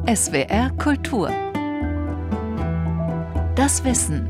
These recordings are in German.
SWR Kultur. Das Wissen.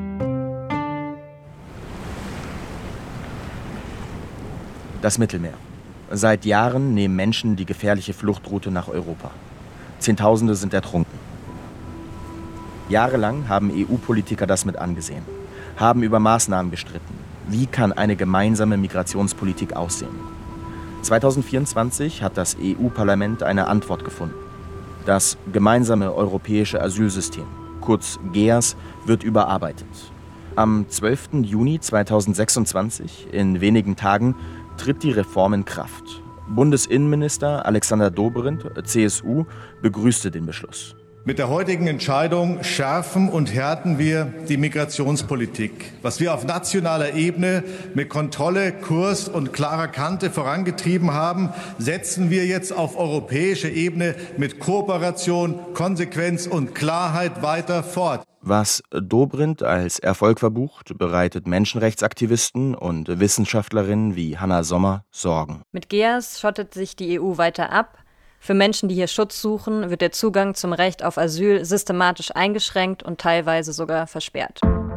Das Mittelmeer. Seit Jahren nehmen Menschen die gefährliche Fluchtroute nach Europa. Zehntausende sind ertrunken. Jahrelang haben EU-Politiker das mit angesehen, haben über Maßnahmen gestritten. Wie kann eine gemeinsame Migrationspolitik aussehen? 2024 hat das EU-Parlament eine Antwort gefunden. Das gemeinsame europäische Asylsystem, kurz GEAS, wird überarbeitet. Am 12. Juni 2026, in wenigen Tagen, tritt die Reform in Kraft. Bundesinnenminister Alexander Dobrindt, CSU, begrüßte den Beschluss. Mit der heutigen Entscheidung schärfen und härten wir die Migrationspolitik. Was wir auf nationaler Ebene mit Kontrolle, Kurs und klarer Kante vorangetrieben haben, setzen wir jetzt auf europäischer Ebene mit Kooperation, Konsequenz und Klarheit weiter fort. Was Dobrindt als Erfolg verbucht, bereitet Menschenrechtsaktivisten und Wissenschaftlerinnen wie Hanna Sommer Sorgen. Mit GEAS schottet sich die EU weiter ab. Für Menschen, die hier Schutz suchen, wird der Zugang zum Recht auf Asyl systematisch eingeschränkt und teilweise sogar versperrt.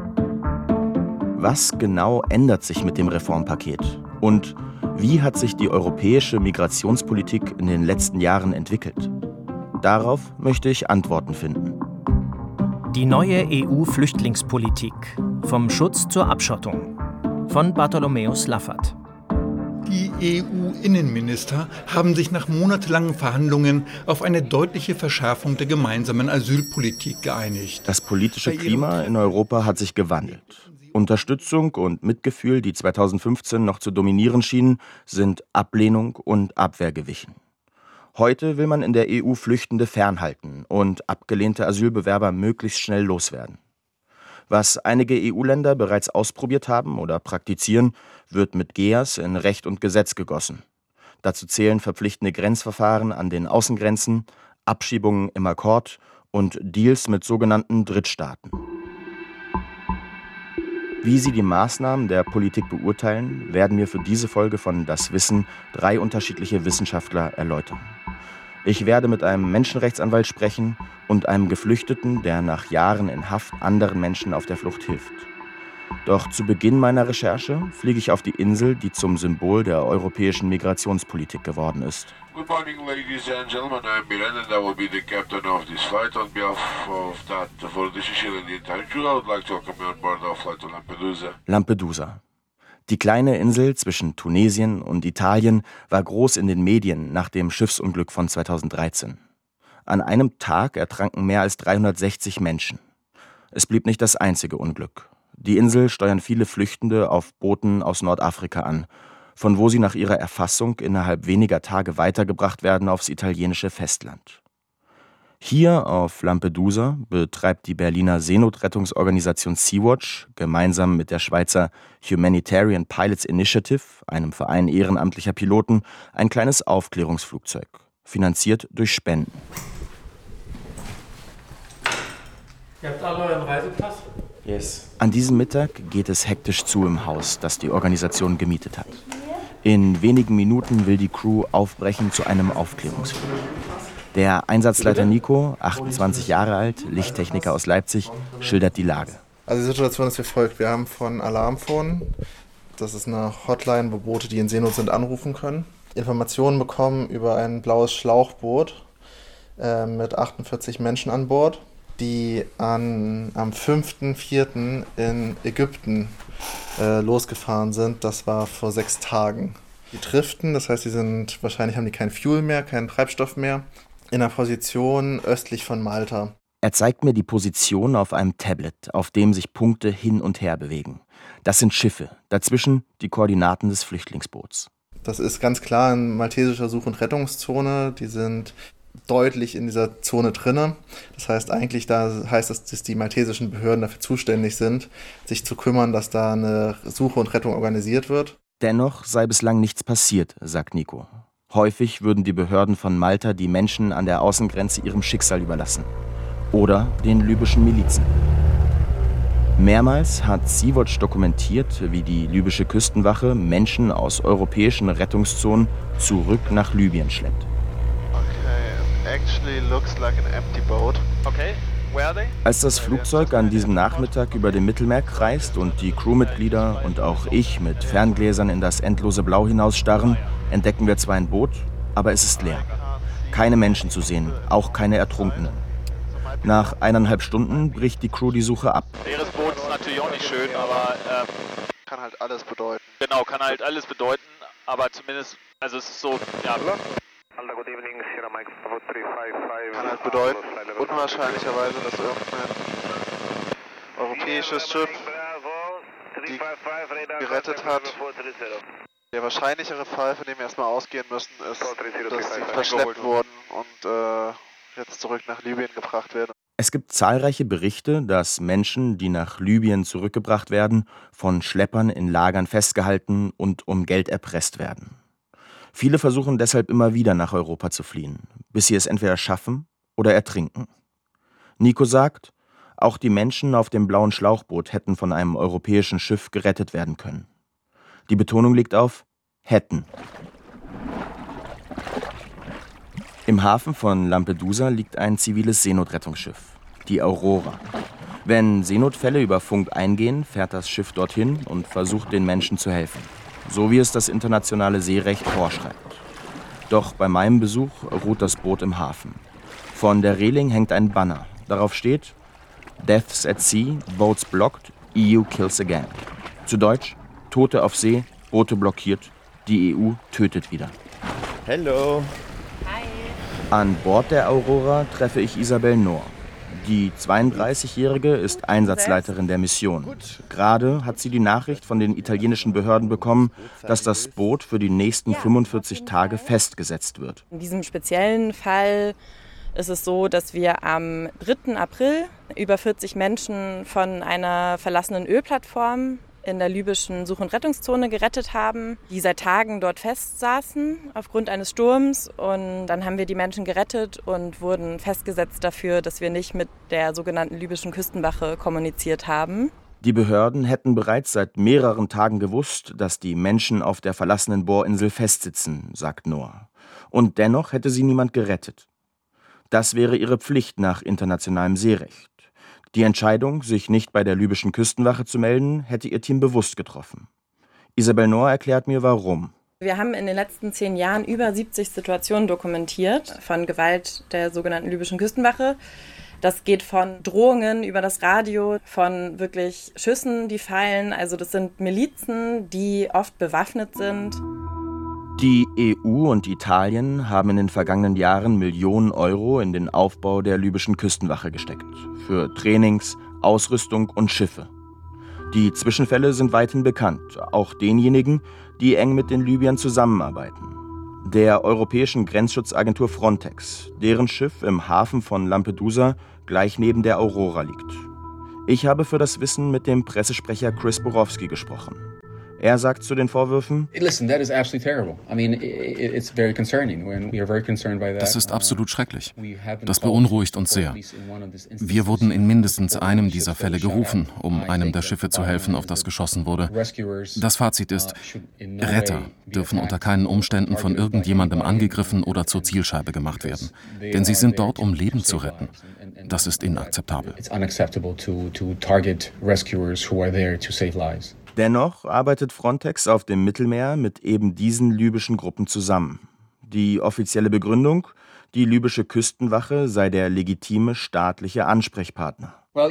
Was genau ändert sich mit dem Reformpaket? Und wie hat sich die europäische Migrationspolitik in den letzten Jahren entwickelt? Darauf möchte ich Antworten finden. Die neue EU-Flüchtlingspolitik. Vom Schutz zur Abschottung. Von Bartholomäus Laffert. Die EU-Innenminister haben sich nach monatelangen Verhandlungen auf eine deutliche Verschärfung der gemeinsamen Asylpolitik geeinigt. Das politische Klima in Europa hat sich gewandelt. Unterstützung und Mitgefühl, die 2015 noch zu dominieren schienen, sind Ablehnung und Abwehr gewichen. Heute will man in der EU Flüchtende fernhalten und abgelehnte Asylbewerber möglichst schnell loswerden. Was einige EU-Länder bereits ausprobiert haben oder praktizieren, wird mit GEAS in Recht und Gesetz gegossen. Dazu zählen verpflichtende Grenzverfahren an den Außengrenzen, Abschiebungen im Akkord und Deals mit sogenannten Drittstaaten. Wie Sie die Maßnahmen der Politik beurteilen, werden mir für diese Folge von Das Wissen 3 unterschiedliche Wissenschaftler erläutern. Ich werde mit einem Menschenrechtsanwalt sprechen und einem Geflüchteten, der nach Jahren in Haft anderen Menschen auf der Flucht hilft. Doch zu Beginn meiner Recherche fliege ich auf die Insel, die zum Symbol der europäischen Migrationspolitik geworden ist. Good morning, ladies and gentlemen. I'm Miran and I will be the captain of this flight. On behalf of that for the Sicily and the entire crew, I would like to welcome you on board our flight to Lampedusa. Lampedusa. Die kleine Insel zwischen Tunesien und Italien war groß in den Medien nach dem Schiffsunglück von 2013. An einem Tag ertranken mehr als 360 Menschen. Es blieb nicht das einzige Unglück. Die Insel steuern viele Flüchtende auf Booten aus Nordafrika an, von wo sie nach ihrer Erfassung innerhalb weniger Tage weitergebracht werden aufs italienische Festland. Hier auf Lampedusa betreibt die Berliner Seenotrettungsorganisation Sea-Watch gemeinsam mit der Schweizer Humanitarian Pilots Initiative, einem Verein ehrenamtlicher Piloten, ein kleines Aufklärungsflugzeug, finanziert durch Spenden. Ihr habt alle euren Reisepass? Yes. An diesem Mittag geht es hektisch zu im Haus, das die Organisation gemietet hat. In wenigen Minuten will die Crew aufbrechen zu einem Aufklärungsflug. Der Einsatzleiter Nico, 28 Jahre alt, Lichttechniker aus Leipzig, schildert die Lage. Also die Situation ist wie folgt. Wir haben von Alarmphone, das ist eine Hotline, wo Boote, die in Seenot sind, anrufen können, Informationen bekommen über ein blaues Schlauchboot mit 48 Menschen an Bord, die am 5.4. in Ägypten losgefahren sind. Das war vor 6 Tagen. Die driften, das heißt, wahrscheinlich haben die kein Fuel mehr, keinen Treibstoff mehr, in einer Position östlich von Malta. Er zeigt mir die Position auf einem Tablet, auf dem sich Punkte hin und her bewegen. Das sind Schiffe, dazwischen die Koordinaten des Flüchtlingsboots. Das ist ganz klar in maltesischer Such- und Rettungszone. Die sind deutlich in dieser Zone drinne. Das heißt eigentlich, da heißt es, dass die maltesischen Behörden dafür zuständig sind, sich zu kümmern, dass da eine Suche und Rettung organisiert wird. Dennoch sei bislang nichts passiert, sagt Nico. Häufig würden die Behörden von Malta die Menschen an der Außengrenze ihrem Schicksal überlassen. Oder den libyschen Milizen. Mehrmals hat Sea-Watch dokumentiert, wie die libysche Küstenwache Menschen aus europäischen Rettungszonen zurück nach Libyen schleppt. Okay, actually looks like an empty boat. Okay. Where are they? Als das Flugzeug an diesem Nachmittag über dem Mittelmeer kreist und die Crewmitglieder und auch ich mit Ferngläsern in das endlose Blau hinausstarren, entdecken wir zwar ein Boot, aber es ist leer. Keine Menschen zu sehen, auch keine Ertrunkenen. Nach 1,5 Stunden bricht die Crew die Suche ab. Leeres Boot ist natürlich auch nicht schön, aber kann halt alles bedeuten. Genau, kann halt alles bedeuten, aber zumindest, also es ist so, ja. Kann halt bedeuten, unwahrscheinlicherweise, dass irgendein europäisches Schiff die gerettet hat. Der wahrscheinlichere Fall, von dem wir erstmal ausgehen müssen, ist, dass sie verschleppt wurden und jetzt zurück nach Libyen gebracht werden. Es gibt zahlreiche Berichte, dass Menschen, die nach Libyen zurückgebracht werden, von Schleppern in Lagern festgehalten und um Geld erpresst werden. Viele versuchen deshalb immer wieder nach Europa zu fliehen, bis sie es entweder schaffen oder ertrinken. Nico sagt, auch die Menschen auf dem blauen Schlauchboot hätten von einem europäischen Schiff gerettet werden können. Die Betonung liegt auf hätten. Im Hafen von Lampedusa liegt ein ziviles Seenotrettungsschiff, die Aurora. Wenn Seenotfälle über Funk eingehen, fährt das Schiff dorthin und versucht, den Menschen zu helfen. So wie es das internationale Seerecht vorschreibt. Doch bei meinem Besuch ruht das Boot im Hafen. Von der Reling hängt ein Banner. Darauf steht: Deaths at sea, boats blocked, EU kills again. Zu Deutsch: Tote auf See, Boote blockiert, die EU tötet wieder. Hello. Hi. An Bord der Aurora treffe ich Isabel Nohr. Die 32-Jährige ist Einsatzleiterin der Mission. Gerade hat sie die Nachricht von den italienischen Behörden bekommen, dass das Boot für die nächsten 45 Tage festgesetzt wird. In diesem speziellen Fall ist es so, dass wir am 3. April über 40 Menschen von einer verlassenen Ölplattform in der libyschen Such- und Rettungszone gerettet haben, die seit Tagen dort festsaßen aufgrund eines Sturms. Und dann haben wir die Menschen gerettet und wurden festgesetzt dafür, dass wir nicht mit der sogenannten libyschen Küstenwache kommuniziert haben. Die Behörden hätten bereits seit mehreren Tagen gewusst, dass die Menschen auf der verlassenen Bohrinsel festsitzen, sagt Nohr. Und dennoch hätte sie niemand gerettet. Das wäre ihre Pflicht nach internationalem Seerecht. Die Entscheidung, sich nicht bei der libyschen Küstenwache zu melden, hätte ihr Team bewusst getroffen. Isabel Nohr erklärt mir, warum. Wir haben in den letzten 10 Jahren über 70 Situationen dokumentiert von Gewalt der sogenannten libyschen Küstenwache. Das geht von Drohungen über das Radio, von wirklich Schüssen, die fallen. Also das sind Milizen, die oft bewaffnet sind. Die EU und Italien haben in den vergangenen Jahren Millionen Euro in den Aufbau der libyschen Küstenwache gesteckt. Für Trainings, Ausrüstung und Schiffe. Die Zwischenfälle sind weithin bekannt, auch denjenigen, die eng mit den Libyern zusammenarbeiten. Der europäischen Grenzschutzagentur Frontex, deren Schiff im Hafen von Lampedusa gleich neben der Aurora liegt. Ich habe für das Wissen mit dem Pressesprecher Chris Borowski gesprochen. Er sagt zu den Vorwürfen: Das ist absolut schrecklich. Das beunruhigt uns sehr. Wir wurden in mindestens einem dieser Fälle gerufen, um einem der Schiffe zu helfen, auf das geschossen wurde. Das Fazit ist, Retter dürfen unter keinen Umständen von irgendjemandem angegriffen oder zur Zielscheibe gemacht werden. Denn sie sind dort, um Leben zu retten. Das ist inakzeptabel. Dennoch arbeitet Frontex auf dem Mittelmeer mit eben diesen libyschen Gruppen zusammen. Die offizielle Begründung: Die libysche Küstenwache sei der legitime staatliche Ansprechpartner.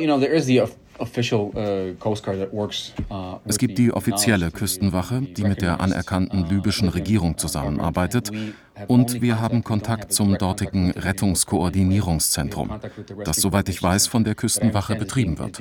Es gibt die offizielle Küstenwache, die mit der anerkannten libyschen Regierung zusammenarbeitet, und wir haben Kontakt zum dortigen Rettungskoordinierungszentrum, das, soweit ich weiß, von der Küstenwache betrieben wird.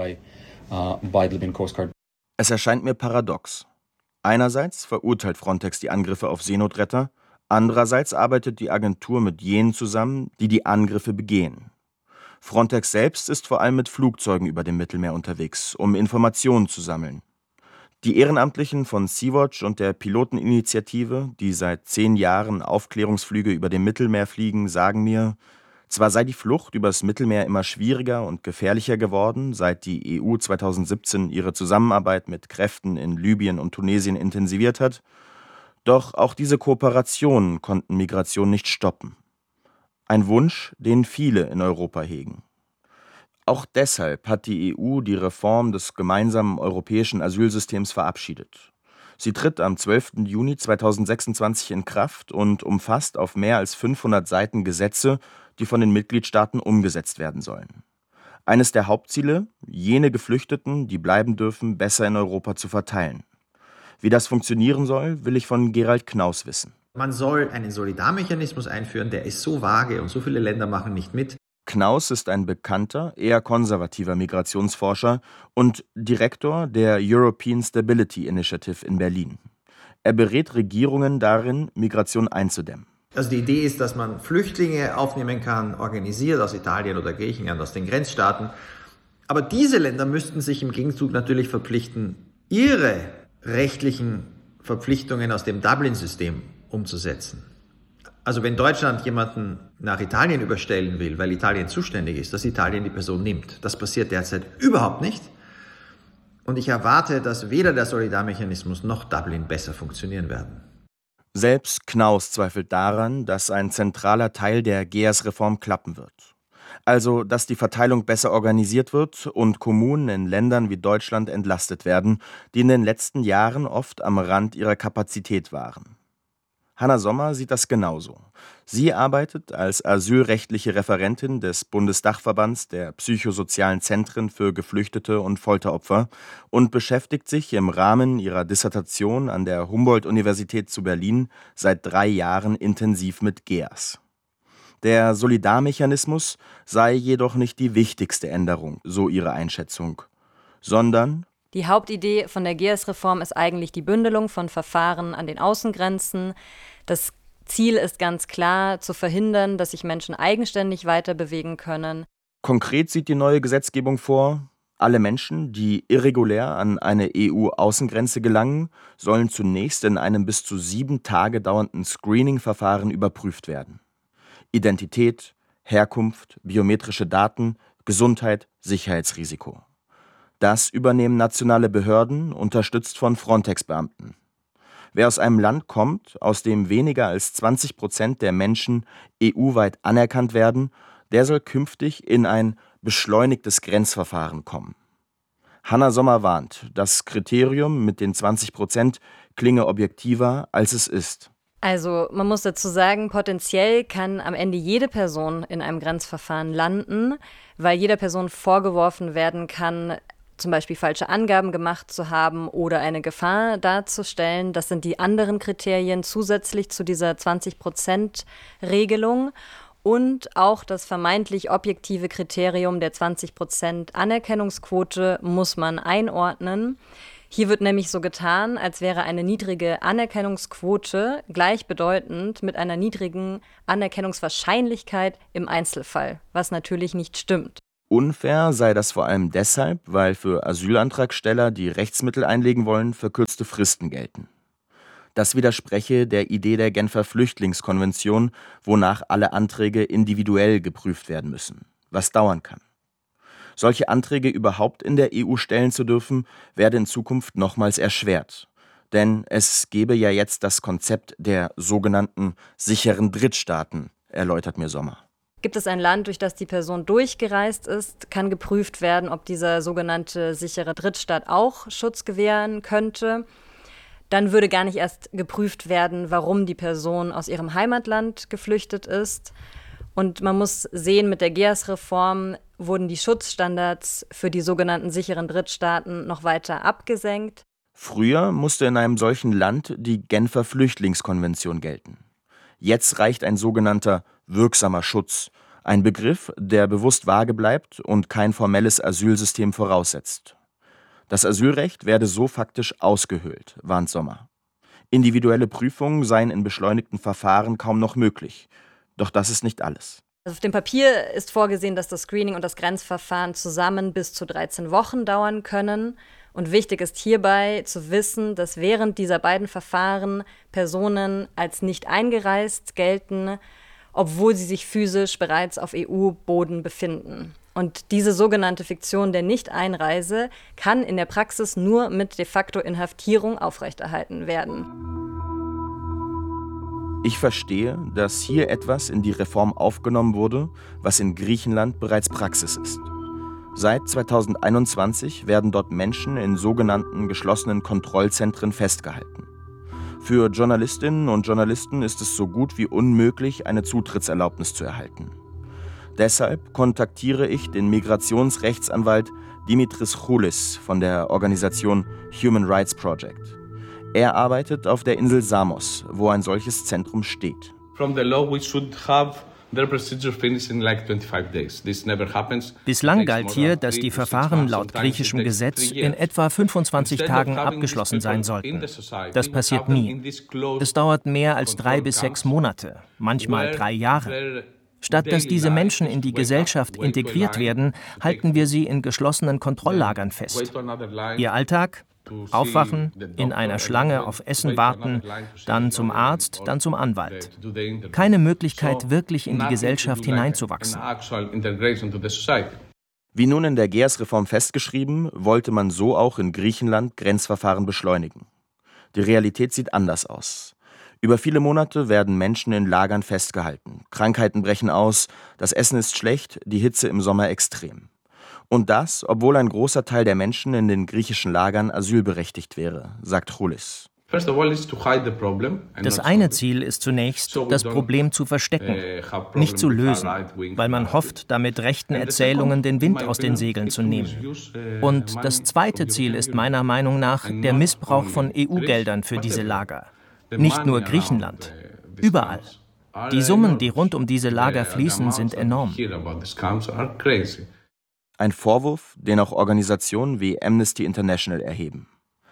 Es erscheint mir paradox. Einerseits verurteilt Frontex die Angriffe auf Seenotretter, andererseits arbeitet die Agentur mit jenen zusammen, die die Angriffe begehen. Frontex selbst ist vor allem mit Flugzeugen über dem Mittelmeer unterwegs, um Informationen zu sammeln. Die Ehrenamtlichen von Sea-Watch und der Piloteninitiative, die seit 10 Jahren Aufklärungsflüge über dem Mittelmeer fliegen, sagen mir, zwar sei die Flucht übers Mittelmeer immer schwieriger und gefährlicher geworden, seit die EU 2017 ihre Zusammenarbeit mit Kräften in Libyen und Tunesien intensiviert hat, doch auch diese Kooperationen konnten Migration nicht stoppen. Ein Wunsch, den viele in Europa hegen. Auch deshalb hat die EU die Reform des gemeinsamen europäischen Asylsystems verabschiedet. Sie tritt am 12. Juni 2026 in Kraft und umfasst auf mehr als 500 Seiten Gesetze, die von den Mitgliedstaaten umgesetzt werden sollen. Eines der Hauptziele, jene Geflüchteten, die bleiben dürfen, besser in Europa zu verteilen. Wie das funktionieren soll, will ich von Gerald Knaus wissen. Man soll einen Solidarmechanismus einführen, der ist so vage und so viele Länder machen nicht mit. Knaus ist ein bekannter, eher konservativer Migrationsforscher und Direktor der European Stability Initiative in Berlin. Er berät Regierungen darin, Migration einzudämmen. Also die Idee ist, dass man Flüchtlinge aufnehmen kann, organisiert aus Italien oder Griechenland, aus den Grenzstaaten. Aber diese Länder müssten sich im Gegenzug natürlich verpflichten, ihre rechtlichen Verpflichtungen aus dem Dublin-System umzusetzen. Also wenn Deutschland jemanden nach Italien überstellen will, weil Italien zuständig ist, dass Italien die Person nimmt. Das passiert derzeit überhaupt nicht. Und ich erwarte, dass weder der Solidarmechanismus noch Dublin besser funktionieren werden. Selbst Knaus zweifelt daran, dass ein zentraler Teil der GEAS-Reform klappen wird. Also, dass die Verteilung besser organisiert wird und Kommunen in Ländern wie Deutschland entlastet werden, die in den letzten Jahren oft am Rand ihrer Kapazität waren. Hanna Sommer sieht das genauso. Sie arbeitet als asylrechtliche Referentin des Bundesdachverbands der psychosozialen Zentren für Geflüchtete und Folteropfer und beschäftigt sich im Rahmen ihrer Dissertation an der Humboldt-Universität zu Berlin seit 3 Jahren intensiv mit GEAS. Der Solidarmechanismus sei jedoch nicht die wichtigste Änderung, so ihre Einschätzung, sondern die Hauptidee von der GEAS-Reform ist eigentlich die Bündelung von Verfahren an den Außengrenzen. Das Ziel ist ganz klar, zu verhindern, dass sich Menschen eigenständig weiter bewegen können. Konkret sieht die neue Gesetzgebung vor, alle Menschen, die irregulär an eine EU-Außengrenze gelangen, sollen zunächst in einem bis zu 7 Tage dauernden Screening-Verfahren überprüft werden. Identität, Herkunft, biometrische Daten, Gesundheit, Sicherheitsrisiko. Das übernehmen nationale Behörden, unterstützt von Frontex-Beamten. Wer aus einem Land kommt, aus dem weniger als 20% der Menschen EU-weit anerkannt werden, der soll künftig in ein beschleunigtes Grenzverfahren kommen. Hanna Sommer warnt, das Kriterium mit den 20% klinge objektiver, als es ist. Also man muss dazu sagen, potenziell kann am Ende jede Person in einem Grenzverfahren landen, weil jeder Person vorgeworfen werden kann, zum Beispiel falsche Angaben gemacht zu haben oder eine Gefahr darzustellen. Das sind die anderen Kriterien zusätzlich zu dieser 20%-Regelung. Und auch das vermeintlich objektive Kriterium der 20% Anerkennungsquote muss man einordnen. Hier wird nämlich so getan, als wäre eine niedrige Anerkennungsquote gleichbedeutend mit einer niedrigen Anerkennungswahrscheinlichkeit im Einzelfall, was natürlich nicht stimmt. Unfair sei das vor allem deshalb, weil für Asylantragsteller, die Rechtsmittel einlegen wollen, verkürzte Fristen gelten. Das widerspreche der Idee der Genfer Flüchtlingskonvention, wonach alle Anträge individuell geprüft werden müssen, was dauern kann. Solche Anträge überhaupt in der EU stellen zu dürfen, werde in Zukunft nochmals erschwert. Denn es gebe ja jetzt das Konzept der sogenannten sicheren Drittstaaten, erläutert mir Sommer. Gibt es ein Land, durch das die Person durchgereist ist, kann geprüft werden, ob dieser sogenannte sichere Drittstaat auch Schutz gewähren könnte. Dann würde gar nicht erst geprüft werden, warum die Person aus ihrem Heimatland geflüchtet ist. Und man muss sehen, mit der GEAS-Reform wurden die Schutzstandards für die sogenannten sicheren Drittstaaten noch weiter abgesenkt. Früher musste in einem solchen Land die Genfer Flüchtlingskonvention gelten. Jetzt reicht ein sogenannter wirksamer Schutz, ein Begriff, der bewusst vage bleibt und kein formelles Asylsystem voraussetzt. Das Asylrecht werde so faktisch ausgehöhlt, warnt Sommer. Individuelle Prüfungen seien in beschleunigten Verfahren kaum noch möglich. Doch das ist nicht alles. Also auf dem Papier ist vorgesehen, dass das Screening und das Grenzverfahren zusammen bis zu 13 Wochen dauern können. Und wichtig ist hierbei zu wissen, dass während dieser beiden Verfahren Personen als nicht eingereist gelten, obwohl sie sich physisch bereits auf EU-Boden befinden. Und diese sogenannte Fiktion der Nicht-Einreise kann in der Praxis nur mit de facto Inhaftierung aufrechterhalten werden. Ich verstehe, dass hier etwas in die Reform aufgenommen wurde, was in Griechenland bereits Praxis ist. Seit 2021 werden dort Menschen in sogenannten geschlossenen Kontrollzentren festgehalten. Für Journalistinnen und Journalisten ist es so gut wie unmöglich, eine Zutrittserlaubnis zu erhalten. Deshalb kontaktiere ich den Migrationsrechtsanwalt Dimitris Choulis von der Organisation Human Rights Project. Er arbeitet auf der Insel Samos, wo ein solches Zentrum steht. Bislang galt hier, dass die Verfahren laut griechischem Gesetz in etwa 25 Tagen abgeschlossen sein sollten. Das passiert nie. Es dauert mehr als 3 bis 6 Monate, manchmal 3 Jahre. Statt dass diese Menschen in die Gesellschaft integriert werden, halten wir sie in geschlossenen Kontrolllagern fest. Ihr Alltag? Aufwachen, in einer Schlange auf Essen warten, dann zum Arzt, dann zum Anwalt. Keine Möglichkeit, wirklich in die Gesellschaft hineinzuwachsen. Wie nun in der GEAS-Reform festgeschrieben, wollte man so auch in Griechenland Grenzverfahren beschleunigen. Die Realität sieht anders aus. Über viele Monate werden Menschen in Lagern festgehalten. Krankheiten brechen aus, das Essen ist schlecht, die Hitze im Sommer extrem. Und das, obwohl ein großer Teil der Menschen in den griechischen Lagern asylberechtigt wäre, sagt Choulis. Das eine Ziel ist zunächst, das Problem zu verstecken, nicht zu lösen, weil man hofft, damit rechten Erzählungen den Wind aus den Segeln zu nehmen. Und das zweite Ziel ist meiner Meinung nach der Missbrauch von EU-Geldern für diese Lager. Nicht nur Griechenland, überall. Die Summen, die rund um diese Lager fließen, sind enorm. Ein Vorwurf, den auch Organisationen wie Amnesty International erheben.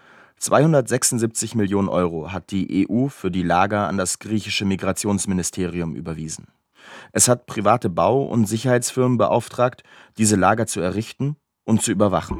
276 Millionen Euro hat die EU für die Lager an das griechische Migrationsministerium überwiesen. Es hat private Bau- und Sicherheitsfirmen beauftragt, diese Lager zu errichten und zu überwachen.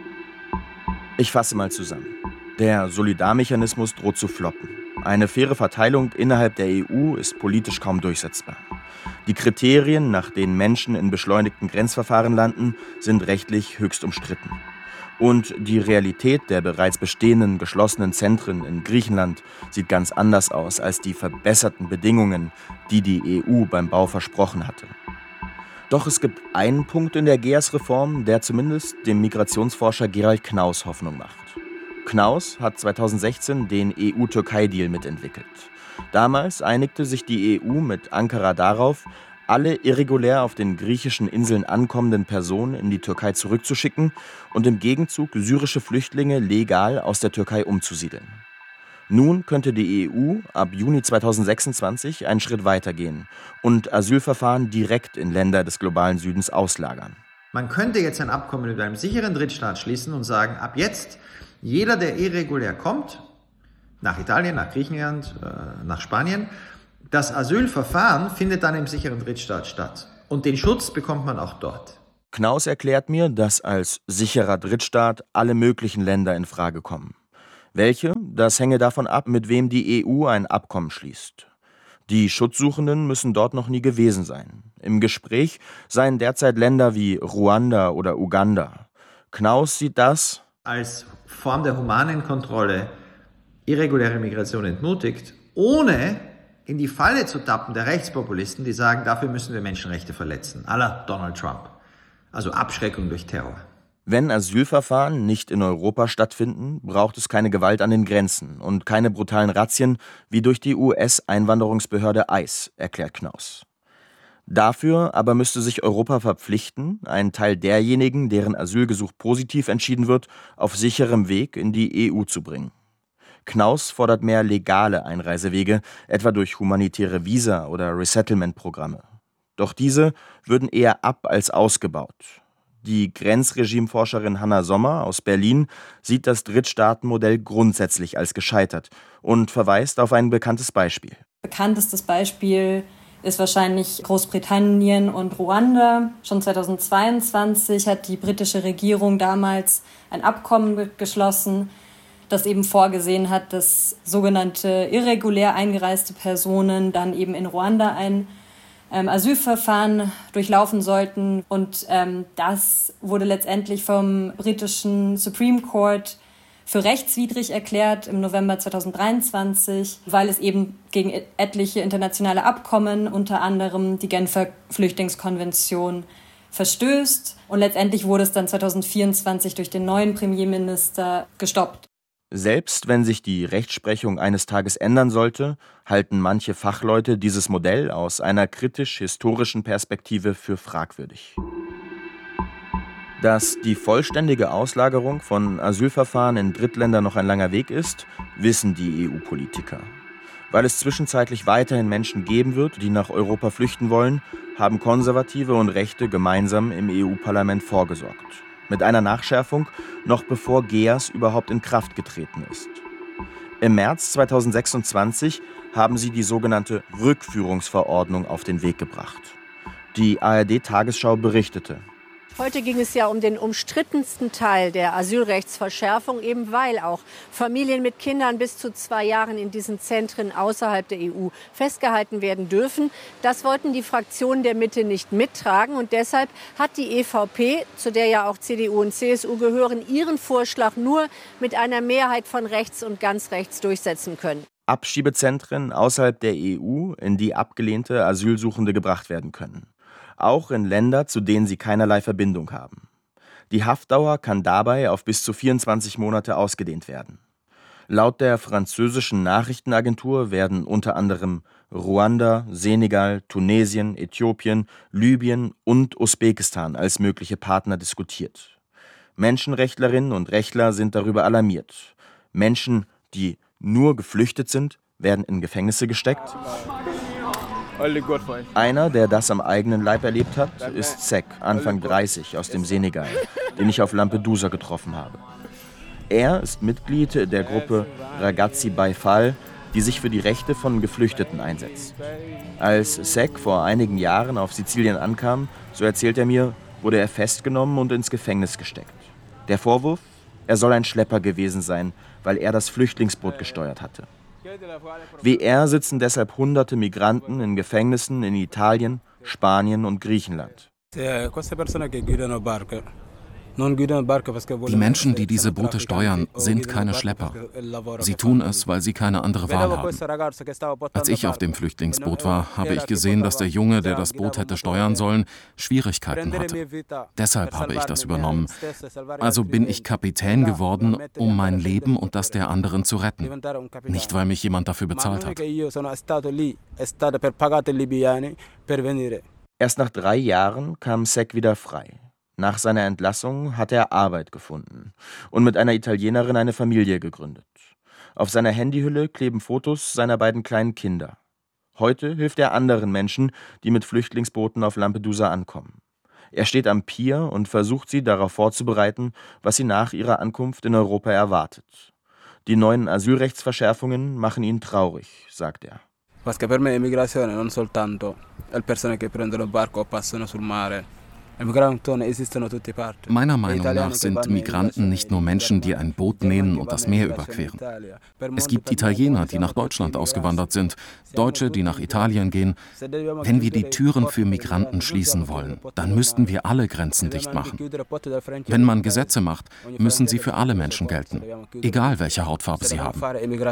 Ich fasse mal zusammen. Der Solidarmechanismus droht zu floppen. Eine faire Verteilung innerhalb der EU ist politisch kaum durchsetzbar. Die Kriterien, nach denen Menschen in beschleunigten Grenzverfahren landen, sind rechtlich höchst umstritten. Und die Realität der bereits bestehenden geschlossenen Zentren in Griechenland sieht ganz anders aus als die verbesserten Bedingungen, die die EU beim Bau versprochen hatte. Doch es gibt einen Punkt in der GEAS-Reform, der zumindest dem Migrationsforscher Gerald Knaus Hoffnung macht. Knaus hat 2016 den EU-Türkei-Deal mitentwickelt. Damals einigte sich die EU mit Ankara darauf, alle irregulär auf den griechischen Inseln ankommenden Personen in die Türkei zurückzuschicken und im Gegenzug syrische Flüchtlinge legal aus der Türkei umzusiedeln. Nun könnte die EU ab Juni 2026 einen Schritt weitergehen und Asylverfahren direkt in Länder des globalen Südens auslagern. Man könnte jetzt ein Abkommen mit einem sicheren Drittstaat schließen und sagen, ab jetzt, jeder, der irregulär kommt, nach Italien, nach Griechenland, nach Spanien, das Asylverfahren findet dann im sicheren Drittstaat statt. Und den Schutz bekommt man auch dort. Knaus erklärt mir, dass als sicherer Drittstaat alle möglichen Länder in Frage kommen. Welche? Das hänge davon ab, mit wem die EU ein Abkommen schließt. Die Schutzsuchenden müssen dort noch nie gewesen sein. Im Gespräch seien derzeit Länder wie Ruanda oder Uganda. Knaus sieht das als Form der humanen Kontrolle irreguläre Migration entmutigt, ohne in die Falle zu tappen der Rechtspopulisten, die sagen, dafür müssen wir Menschenrechte verletzen, à la Donald Trump. Also Abschreckung durch Terror. Wenn Asylverfahren nicht in Europa stattfinden, braucht es keine Gewalt an den Grenzen und keine brutalen Razzien wie durch die US-Einwanderungsbehörde ICE, erklärt Knaus. Dafür aber müsste sich Europa verpflichten, einen Teil derjenigen, deren Asylgesuch positiv entschieden wird, auf sicherem Weg in die EU zu bringen. Knaus fordert mehr legale Einreisewege, etwa durch humanitäre Visa- oder Resettlement-Programme. Doch diese würden eher ab- als ausgebaut. Die Grenzregimeforscherin Hanna Sommer aus Berlin sieht das Drittstaatenmodell grundsätzlich als gescheitert und verweist auf ein bekanntes Beispiel. Bekanntestes Beispiel ist wahrscheinlich Großbritannien und Ruanda. Schon 2022 hat die britische Regierung damals ein Abkommen geschlossen, das eben vorgesehen hat, dass sogenannte irregulär eingereiste Personen dann eben in Ruanda ein Asylverfahren durchlaufen sollten. Und das wurde letztendlich vom britischen Supreme Court für rechtswidrig erklärt im November 2023, weil es eben gegen etliche internationale Abkommen, unter anderem die Genfer Flüchtlingskonvention, verstößt. Und letztendlich wurde es dann 2024 durch den neuen Premierminister gestoppt. Selbst wenn sich die Rechtsprechung eines Tages ändern sollte, halten manche Fachleute dieses Modell aus einer kritisch-historischen Perspektive für fragwürdig. Dass die vollständige Auslagerung von Asylverfahren in Drittländer noch ein langer Weg ist, wissen die EU-Politiker. Weil es zwischenzeitlich weiterhin Menschen geben wird, die nach Europa flüchten wollen, haben Konservative und Rechte gemeinsam im EU-Parlament vorgesorgt. Mit einer Nachschärfung, noch bevor GEAS überhaupt in Kraft getreten ist. Im März 2026 haben sie die sogenannte Rückführungsverordnung auf den Weg gebracht. Die ARD-Tagesschau berichtete: Heute ging es ja um den umstrittensten Teil der Asylrechtsverschärfung, eben weil auch Familien mit Kindern bis zu 2 Jahren in diesen Zentren außerhalb der EU festgehalten werden dürfen. Das wollten die Fraktionen der Mitte nicht mittragen und deshalb hat die EVP, zu der ja auch CDU und CSU gehören, ihren Vorschlag nur mit einer Mehrheit von rechts und ganz rechts durchsetzen können. Abschiebezentren außerhalb der EU, in die abgelehnte Asylsuchende gebracht werden können. Auch in Länder, zu denen sie keinerlei Verbindung haben. Die Haftdauer kann dabei auf bis zu 24 Monate ausgedehnt werden. Laut der französischen Nachrichtenagentur werden unter anderem Ruanda, Senegal, Tunesien, Äthiopien, Libyen und Usbekistan als mögliche Partner diskutiert. Menschenrechtlerinnen und Rechtler sind darüber alarmiert. Menschen, die nur geflüchtet sind, werden in Gefängnisse gesteckt. Einer, der das am eigenen Leib erlebt hat, ist Sek, Anfang 30, aus dem Senegal, den ich auf Lampedusa getroffen habe. Er ist Mitglied der Gruppe Ragazzi bei Fall, die sich für die Rechte von Geflüchteten einsetzt. Als Sek vor einigen Jahren auf Sizilien ankam, so erzählt er mir, wurde er festgenommen und ins Gefängnis gesteckt. Der Vorwurf? Er soll ein Schlepper gewesen sein, weil er das Flüchtlingsboot gesteuert hatte. Wie er sitzen deshalb hunderte Migranten in Gefängnissen in Italien, Spanien und Griechenland. Die Menschen, die diese Boote steuern, sind keine Schlepper. Sie tun es, weil sie keine andere Wahl haben. Als ich auf dem Flüchtlingsboot war, habe ich gesehen, dass der Junge, der das Boot hätte steuern sollen, Schwierigkeiten hatte. Deshalb habe ich das übernommen. Also bin ich Kapitän geworden, um mein Leben und das der anderen zu retten. Nicht, weil mich jemand dafür bezahlt hat. Erst nach 3 Jahren kam Sek wieder frei. Nach seiner Entlassung hat er Arbeit gefunden und mit einer Italienerin eine Familie gegründet. Auf seiner Handyhülle kleben Fotos seiner beiden kleinen Kinder. Heute hilft er anderen Menschen, die mit Flüchtlingsbooten auf Lampedusa ankommen. Er steht am Pier und versucht sie darauf vorzubereiten, was sie nach ihrer Ankunft in Europa erwartet. Die neuen Asylrechtsverschärfungen machen ihn traurig, sagt er. Perché per me immigrazione non soltanto le persone che prendono il barco o passano sul mare. Meiner Meinung nach sind Migranten nicht nur Menschen, die ein Boot nehmen und das Meer überqueren. Es gibt Italiener, die nach Deutschland ausgewandert sind, Deutsche, die nach Italien gehen. Wenn wir die Türen für Migranten schließen wollen, dann müssten wir alle Grenzen dicht machen. Wenn man Gesetze macht, müssen sie für alle Menschen gelten, egal welche Hautfarbe sie haben.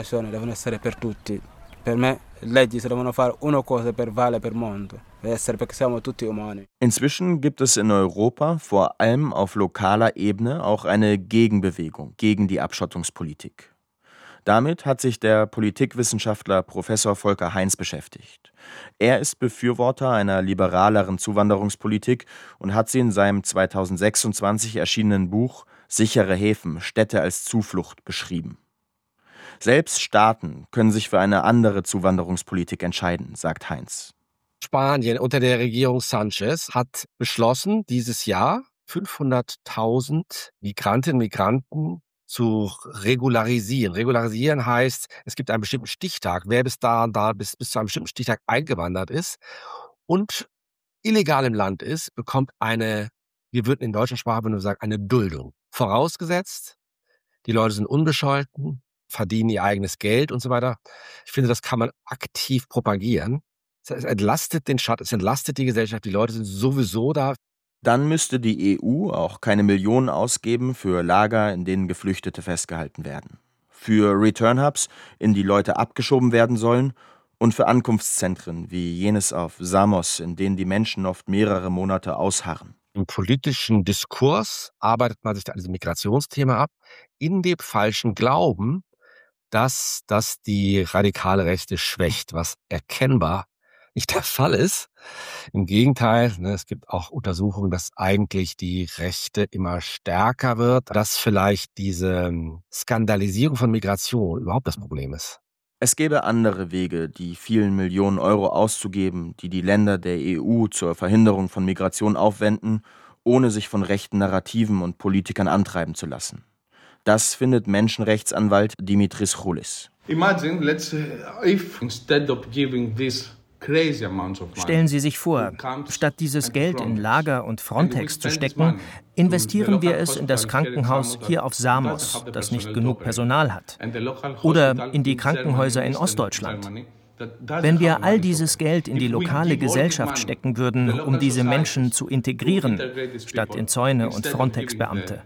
Inzwischen gibt es in Europa, vor allem auf lokaler Ebene, auch eine Gegenbewegung gegen die Abschottungspolitik. Damit hat sich der Politikwissenschaftler Professor Volker Heinz beschäftigt. Er ist Befürworter einer liberaleren Zuwanderungspolitik und hat sie in seinem 2026 erschienenen Buch »Sichere Häfen – Städte als Zuflucht« beschrieben. Selbst Staaten können sich für eine andere Zuwanderungspolitik entscheiden, sagt Heinz. Spanien unter der Regierung Sanchez hat beschlossen, dieses Jahr 500.000 Migrantinnen und Migranten zu regularisieren. Regularisieren heißt, es gibt einen bestimmten Stichtag, wer bis zu einem bestimmten Stichtag eingewandert ist und illegal im Land ist, bekommt wir würden in deutscher Sprache nur sagen, eine Duldung. Vorausgesetzt, die Leute sind unbescholten, verdienen ihr eigenes Geld und so weiter. Ich finde, das kann man aktiv propagieren. Es entlastet den Staat, es entlastet die Gesellschaft. Die Leute sind sowieso da. Dann müsste die EU auch keine Millionen ausgeben für Lager, in denen Geflüchtete festgehalten werden, für Return-Hubs, in die Leute abgeschoben werden sollen, und für Ankunftszentren wie jenes auf Samos, in denen die Menschen oft mehrere Monate ausharren. Im politischen Diskurs arbeitet man sich an diesem Migrationsthema ab, in dem falschen Glauben, dass das die radikale Rechte schwächt, was erkennbar nicht der Fall ist. Im Gegenteil, es gibt auch Untersuchungen, dass eigentlich die Rechte immer stärker wird, dass vielleicht diese Skandalisierung von Migration überhaupt das Problem ist. Es gäbe andere Wege, die vielen Millionen Euro auszugeben, die die Länder der EU zur Verhinderung von Migration aufwenden, ohne sich von rechten Narrativen und Politikern antreiben zu lassen. Das findet Menschenrechtsanwalt Dimitris Choulis. Imagine, let's if instead of giving this crazy amounts of money. Stellen Sie sich vor, statt dieses Geld in Lager und Frontex zu stecken, investieren wir es in das Krankenhaus hier auf Samos, das nicht genug Personal hat, oder in die Krankenhäuser in Ostdeutschland. Wenn wir all dieses Geld in die lokale Gesellschaft stecken würden, um diese Menschen zu integrieren, statt in Zäune und Frontex-Beamte.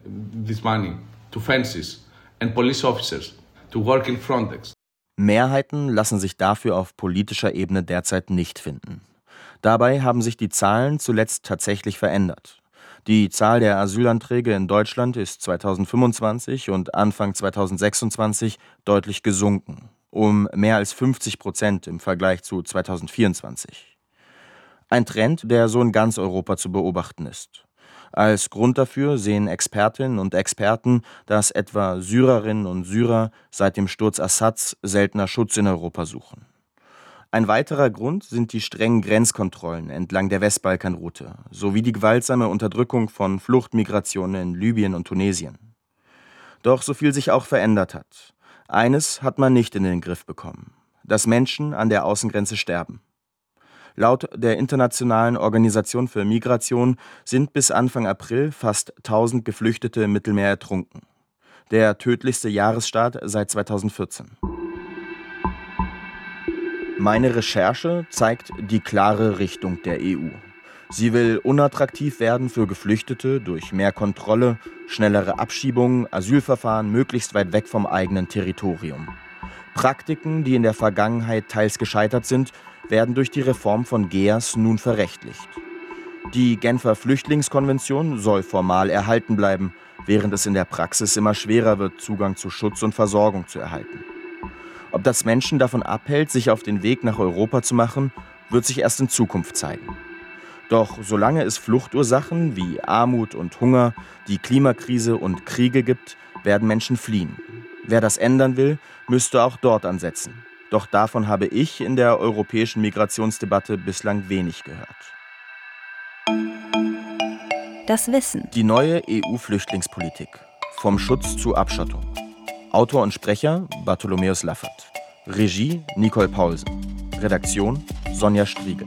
Mehrheiten lassen sich dafür auf politischer Ebene derzeit nicht finden. Dabei haben sich die Zahlen zuletzt tatsächlich verändert. Die Zahl der Asylanträge in Deutschland ist 2025 und Anfang 2026 deutlich gesunken, um mehr als 50% im Vergleich zu 2024. Ein Trend, der so in ganz Europa zu beobachten ist. Als Grund dafür sehen Expertinnen und Experten, dass etwa Syrerinnen und Syrer seit dem Sturz Assads seltener Schutz in Europa suchen. Ein weiterer Grund sind die strengen Grenzkontrollen entlang der Westbalkanroute sowie die gewaltsame Unterdrückung von Fluchtmigrationen in Libyen und Tunesien. Doch so viel sich auch verändert hat. Eines hat man nicht in den Griff bekommen: dass Menschen an der Außengrenze sterben. Laut der Internationalen Organisation für Migration sind bis Anfang April fast 1000 Geflüchtete im Mittelmeer ertrunken. Der tödlichste Jahresstart seit 2014. Meine Recherche zeigt die klare Richtung der EU. Sie will unattraktiv werden für Geflüchtete durch mehr Kontrolle, schnellere Abschiebungen, Asylverfahren möglichst weit weg vom eigenen Territorium. Praktiken, die in der Vergangenheit teils gescheitert sind, werden durch die Reform von GEAS nun verrechtlicht. Die Genfer Flüchtlingskonvention soll formal erhalten bleiben, während es in der Praxis immer schwerer wird, Zugang zu Schutz und Versorgung zu erhalten. Ob das Menschen davon abhält, sich auf den Weg nach Europa zu machen, wird sich erst in Zukunft zeigen. Doch solange es Fluchtursachen wie Armut und Hunger, die Klimakrise und Kriege gibt, werden Menschen fliehen. Wer das ändern will, müsste auch dort ansetzen. Doch davon habe ich in der europäischen Migrationsdebatte bislang wenig gehört. Das Wissen. Die neue EU-Flüchtlingspolitik. Vom Schutz zur Abschottung. Autor und Sprecher Bartholomäus Laffert. Regie Nicole Paulsen. Redaktion Sonja Striegel.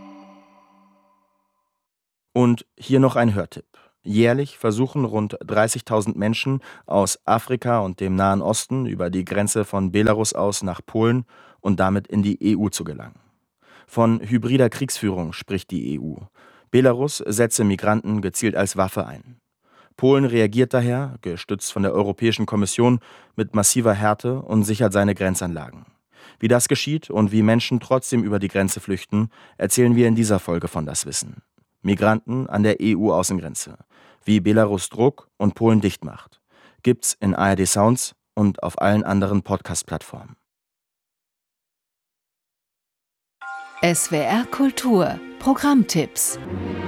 Und hier noch ein Hörtipp. Jährlich versuchen rund 30.000 Menschen aus Afrika und dem Nahen Osten über die Grenze von Belarus aus nach Polen und damit in die EU zu gelangen. Von hybrider Kriegsführung spricht die EU. Belarus setze Migranten gezielt als Waffe ein. Polen reagiert daher, gestützt von der Europäischen Kommission, mit massiver Härte und sichert seine Grenzanlagen. Wie das geschieht und wie Menschen trotzdem über die Grenze flüchten, erzählen wir in dieser Folge von Das Wissen. Migranten an der EU-Außengrenze. Wie Belarus Druck und Polen dicht macht. Gibt's in ARD Sounds und auf allen anderen Podcast-Plattformen. SWR Kultur. Programmtipps.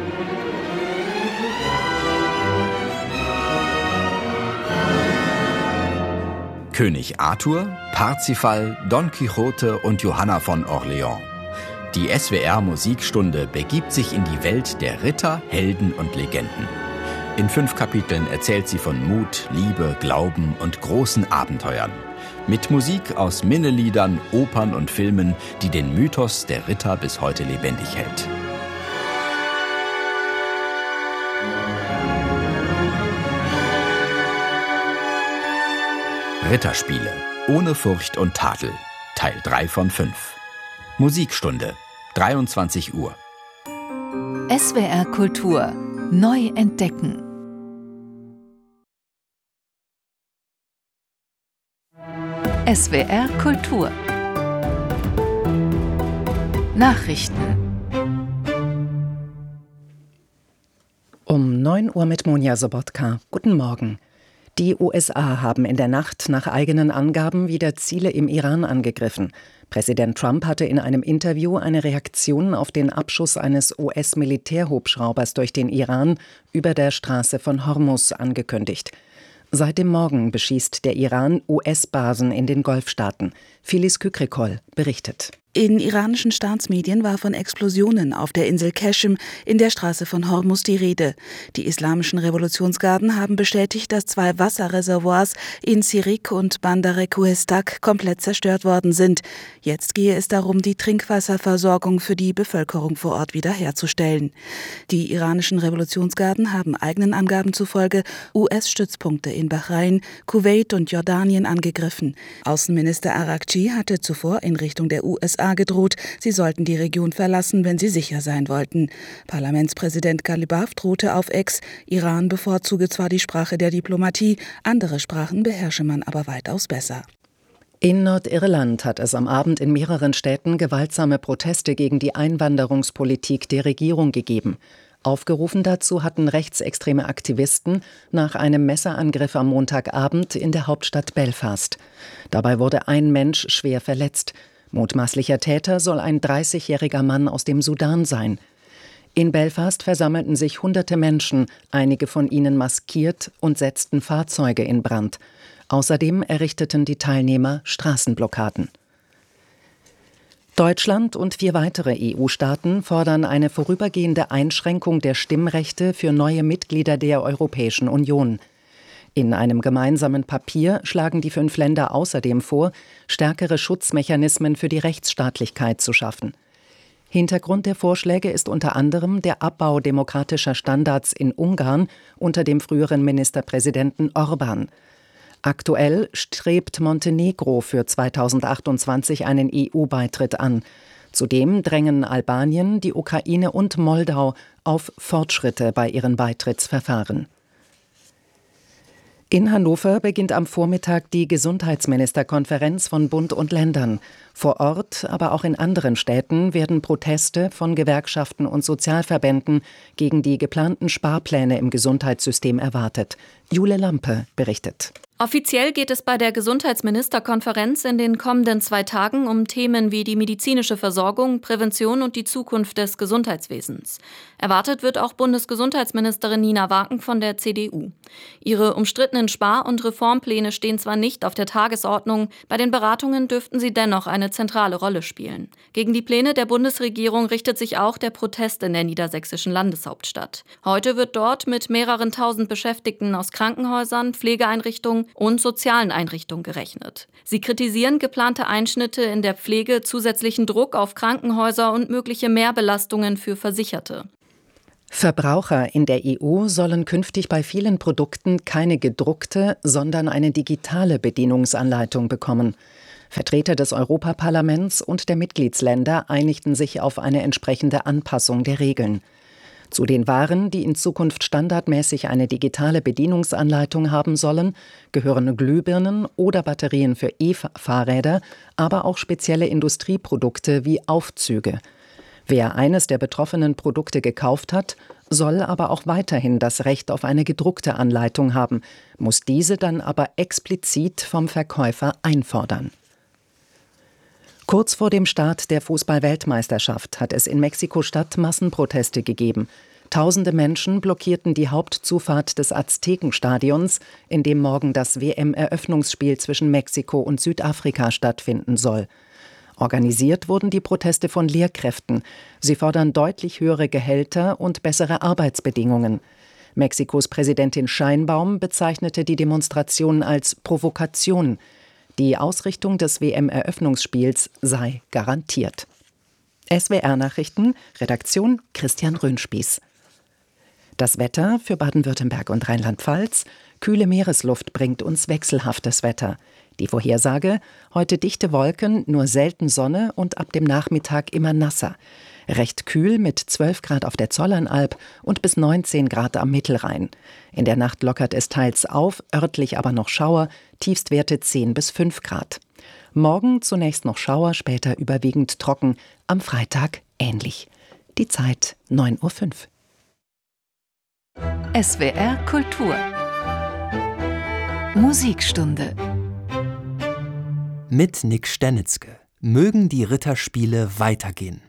König Arthur, Parzifal, Don Quixote und Johanna von Orleans. Die SWR-Musikstunde begibt sich in die Welt der Ritter, Helden und Legenden. In 5 Kapiteln erzählt sie von Mut, Liebe, Glauben und großen Abenteuern. Mit Musik aus Minneliedern, Opern und Filmen, die den Mythos der Ritter bis heute lebendig hält. Ritterspiele. Ohne Furcht und Tadel. Teil 3 von 5. Musikstunde. 23 Uhr. SWR Kultur. Neu entdecken. SWR Kultur. Nachrichten. Um 9 Uhr mit Monja Sobotka. Guten Morgen. Die USA haben in der Nacht nach eigenen Angaben wieder Ziele im Iran angegriffen. Präsident Trump hatte in einem Interview eine Reaktion auf den Abschuss eines US-Militärhubschraubers durch den Iran über der Straße von Hormuz angekündigt. Seit dem Morgen beschießt der Iran US-Basen in den Golfstaaten. Filiz Kükrikol berichtet. In iranischen Staatsmedien war von Explosionen auf der Insel Qeshm in der Straße von Hormuz die Rede. Die islamischen Revolutionsgarden haben bestätigt, dass 2 Wasserreservoirs in Sirik und Bandar Kuhestak komplett zerstört worden sind. Jetzt gehe es darum, die Trinkwasserversorgung für die Bevölkerung vor Ort wiederherzustellen. Die iranischen Revolutionsgarden haben eigenen Angaben zufolge US-Stützpunkte in Bahrain, Kuwait und Jordanien angegriffen. Außenminister Arakci hatte zuvor in Richtung der USA gedroht, sie sollten die Region verlassen, wenn sie sicher sein wollten. Parlamentspräsident Ghalibaf drohte auf X, Iran bevorzuge zwar die Sprache der Diplomatie, andere Sprachen beherrsche man aber weitaus besser. In Nordirland hat es am Abend in mehreren Städten gewaltsame Proteste gegen die Einwanderungspolitik der Regierung gegeben. Aufgerufen dazu hatten rechtsextreme Aktivisten nach einem Messerangriff am Montagabend in der Hauptstadt Belfast. Dabei wurde ein Mensch schwer verletzt. Mutmaßlicher Täter soll ein 30-jähriger Mann aus dem Sudan sein. In Belfast versammelten sich hunderte Menschen, einige von ihnen maskiert, und setzten Fahrzeuge in Brand. Außerdem errichteten die Teilnehmer Straßenblockaden. Deutschland und 4 weitere EU-Staaten fordern eine vorübergehende Einschränkung der Stimmrechte für neue Mitglieder der Europäischen Union. In einem gemeinsamen Papier schlagen die 5 Länder außerdem vor, stärkere Schutzmechanismen für die Rechtsstaatlichkeit zu schaffen. Hintergrund der Vorschläge ist unter anderem der Abbau demokratischer Standards in Ungarn unter dem früheren Ministerpräsidenten Orbán. Aktuell strebt Montenegro für 2028 einen EU-Beitritt an. Zudem drängen Albanien, die Ukraine und Moldau auf Fortschritte bei ihren Beitrittsverfahren. In Hannover beginnt am Vormittag die Gesundheitsministerkonferenz von Bund und Ländern. Vor Ort, aber auch in anderen Städten werden Proteste von Gewerkschaften und Sozialverbänden gegen die geplanten Sparpläne im Gesundheitssystem erwartet. Jule Lampe berichtet. Offiziell geht es bei der Gesundheitsministerkonferenz in den kommenden 2 Tagen um Themen wie die medizinische Versorgung, Prävention und die Zukunft des Gesundheitswesens. Erwartet wird auch Bundesgesundheitsministerin Nina Waken von der CDU. Ihre umstrittenen Spar- und Reformpläne stehen zwar nicht auf der Tagesordnung, bei den Beratungen dürften sie dennoch eine zentrale Rolle spielen. Gegen die Pläne der Bundesregierung richtet sich auch der Protest in der niedersächsischen Landeshauptstadt. Heute wird dort mit mehreren tausend Beschäftigten aus Krankenhäusern, Pflegeeinrichtungen und sozialen Einrichtungen gerechnet. Sie kritisieren geplante Einschnitte in der Pflege, zusätzlichen Druck auf Krankenhäuser und mögliche Mehrbelastungen für Versicherte. Verbraucher in der EU sollen künftig bei vielen Produkten keine gedruckte, sondern eine digitale Bedienungsanleitung bekommen. Vertreter des Europaparlaments und der Mitgliedsländer einigten sich auf eine entsprechende Anpassung der Regeln. Zu den Waren, die in Zukunft standardmäßig eine digitale Bedienungsanleitung haben sollen, gehören Glühbirnen oder Batterien für E-Fahrräder, aber auch spezielle Industrieprodukte wie Aufzüge. Wer eines der betroffenen Produkte gekauft hat, soll aber auch weiterhin das Recht auf eine gedruckte Anleitung haben, muss diese dann aber explizit vom Verkäufer einfordern. Kurz vor dem Start der Fußball-Weltmeisterschaft hat es in Mexiko-Stadt Massenproteste gegeben. Tausende Menschen blockierten die Hauptzufahrt des Aztekenstadions, in dem morgen das WM-Eröffnungsspiel zwischen Mexiko und Südafrika stattfinden soll. Organisiert wurden die Proteste von Lehrkräften. Sie fordern deutlich höhere Gehälter und bessere Arbeitsbedingungen. Mexikos Präsidentin Sheinbaum bezeichnete die Demonstration als Provokation. Die Ausrichtung des WM-Eröffnungsspiels sei garantiert. SWR-Nachrichten, Redaktion Christian Röhnspieß. Das Wetter für Baden-Württemberg und Rheinland-Pfalz. Kühle Meeresluft bringt uns wechselhaftes Wetter. Die Vorhersage: heute dichte Wolken, nur selten Sonne und ab dem Nachmittag immer nasser. Recht kühl mit 12 Grad auf der Zollernalb und bis 19 Grad am Mittelrhein. In der Nacht lockert es teils auf, örtlich aber noch Schauer, Tiefstwerte 10 bis 5 Grad. Morgen zunächst noch Schauer, später überwiegend trocken, am Freitag ähnlich. Die Zeit 9:05 Uhr. SWR Kultur Musikstunde mit Nick Sternitzke. Mögen die Ritterspiele weitergehen.